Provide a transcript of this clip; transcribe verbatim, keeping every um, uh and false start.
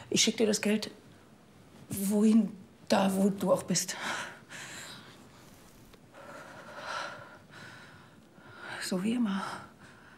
Ich schicke dir das Geld, wohin, da, wo du auch bist. So wie immer.